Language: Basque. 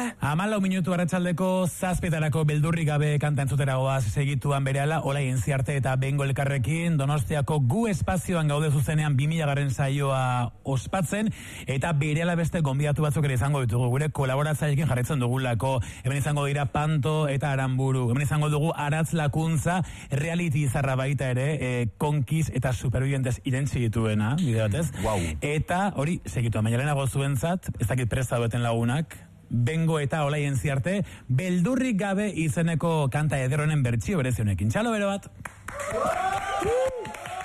14 minutu arratsaldeko 7:00 beldurrik gabe kanta entzutera goaz segituan berehala Olai Entziarte eta Bengo elkarrekin Donostiako Gu espazioan gaude zuzenean 2000. Saioa ospatzen eta berehala beste gonbidatu batzuk ere izango ditugu gure kolaboratzaileekin jarraitzen dugulako. Hemen izango dira Panto eta Aramburu. Hemen izango dugu Aratz Lakuntza, reality izarra baita ere, Konkiz eta Supervivientes irentzi dituena, bide batez. Wow. Eta hori segituan bainalenago zuentzat, ez dakit presta dueten lagunak, Bengo eta Olai Entziarte, beldurrik gabe izeneko kanta ederonen bertsio berezi honekin. Txalo bero bat!